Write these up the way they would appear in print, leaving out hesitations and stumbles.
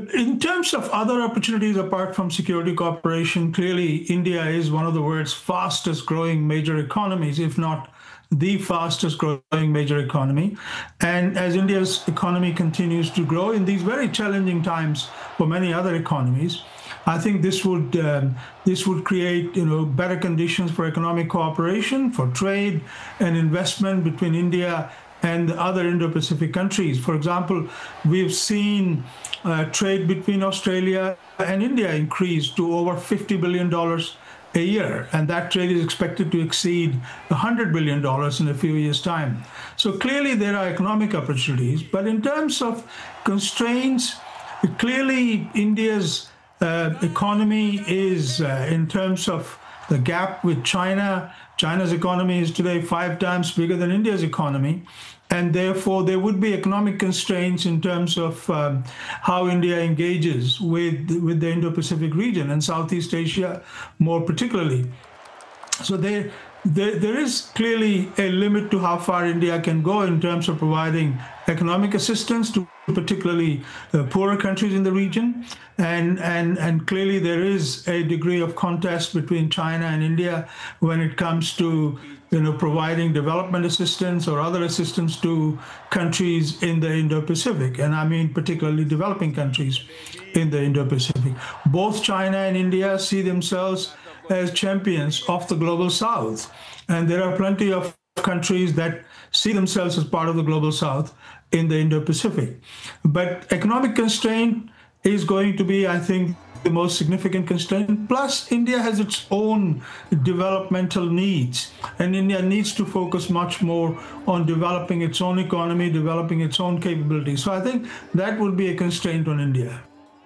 In terms of other opportunities apart from security cooperation, clearly India is one of the world's fastest growing major economies, if not the fastest growing major economy. And as India's economy continues to grow in these very challenging times for many other economies, I think this would create better conditions for economic cooperation, for trade and investment between India and the other Indo-Pacific countries. For example, we've seen trade between Australia and India increase to over $50 billion a year, and that trade is expected to exceed $100 billion in a few years' time. So clearly there are economic opportunities, but in terms of constraints, clearly India's economy is, in terms of the gap with China, China's economy is today 5 times bigger than India's economy. And therefore, there would be economic constraints in terms of how India engages with the Indo-Pacific region and Southeast Asia more particularly. So there is clearly a limit to how far India can go in terms of providing economic assistance to particularly poorer countries in the region. And clearly there is a degree of contest between China and India when it comes to providing development assistance or other assistance to countries in the Indo-Pacific. And I mean particularly developing countries in the Indo-Pacific. Both China and India see themselves as champions of the global South. And there are plenty of countries that see themselves as part of the global South in the Indo-Pacific. But economic constraint is going to be, I think, the most significant constraint. Plus, India has its own developmental needs, and India needs to focus much more on developing its own economy, developing its own capabilities. So I think that would be a constraint on India.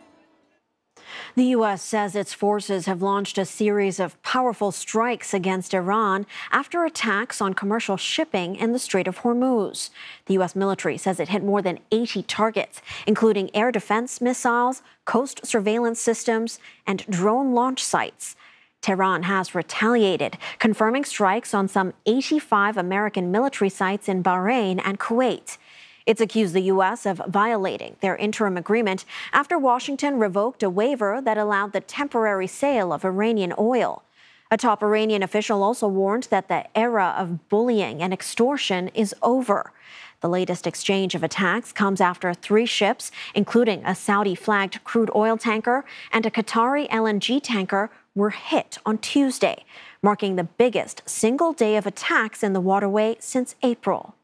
The U.S. says its forces have launched a series of powerful strikes against Iran after attacks on commercial shipping in the Strait of Hormuz. The U.S. military says it hit more than 80 targets, including air defense missiles, coast surveillance systems, and drone launch sites. Tehran has retaliated, confirming strikes on some 85 American military sites in Bahrain and Kuwait. It's accused the U.S. of violating their interim agreement after Washington revoked a waiver that allowed the temporary sale of Iranian oil. A top Iranian official also warned that the era of bullying and extortion is over. The latest exchange of attacks comes after 3 ships, including a Saudi-flagged crude oil tanker and a Qatari LNG tanker, were hit on Tuesday, marking the biggest single day of attacks in the waterway since April.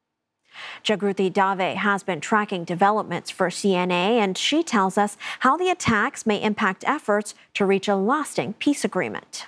Jagruti Dave has been tracking developments for CNA, and she tells us how the attacks may impact efforts to reach a lasting peace agreement.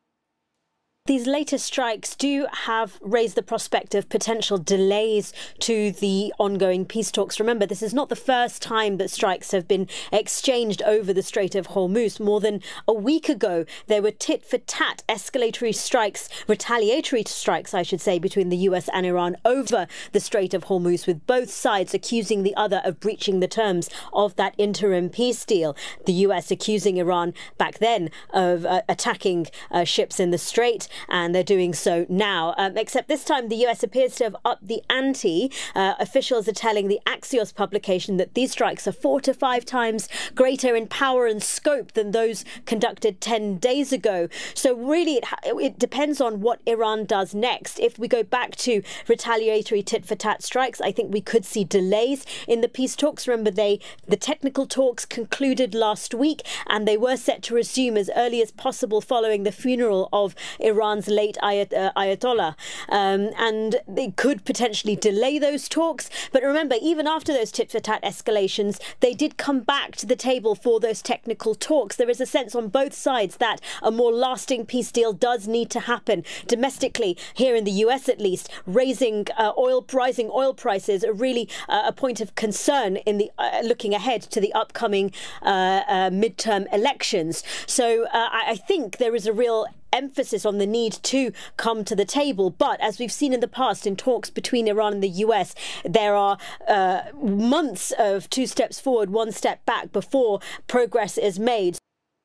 These latest strikes do have raised the prospect of potential delays to the ongoing peace talks. Remember, this is not the first time that strikes have been exchanged over the Strait of Hormuz. More than a week ago, there were tit-for-tat escalatory strikes, retaliatory strikes, I should say, between the US and Iran over the Strait of Hormuz, with both sides accusing the other of breaching the terms of that interim peace deal. The US accusing Iran back then of attacking ships in the strait, and they're doing so now. Except this time, the US appears to have upped the ante. Officials are telling the Axios publication that these strikes are 4 to 5 times greater in power and scope than those conducted 10 days ago. So really, it depends on what Iran does next. If we go back to retaliatory tit-for-tat strikes, I think we could see delays in the peace talks. Remember, the technical talks concluded last week, and they were set to resume as early as possible following the funeral of Iran's late Ayatollah, and they could potentially delay those talks. But remember, even after those tit-for-tat escalations, they did come back to the table for those technical talks. There is a sense on both sides that a more lasting peace deal does need to happen. Domestically, here in the US at least, rising oil prices are really a point of concern in the looking ahead to the upcoming midterm elections. So I think there is a real emphasis on the need to come to the table. But as we've seen in the past in talks between Iran and the US, there are months of 2 steps forward, 1 step back before progress is made.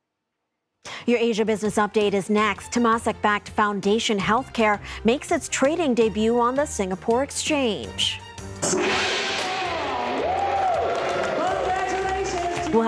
Your Asia Business Update is next. Temasek-backed Foundation Healthcare makes its trading debut on the Singapore Exchange.